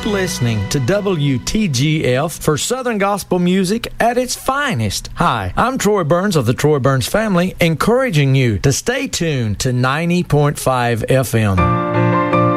listening to WTGF for Southern Gospel music at its finest. Hi, I'm Troy Burns of the Troy Burns family, encouraging you to stay tuned to 90.5 FM.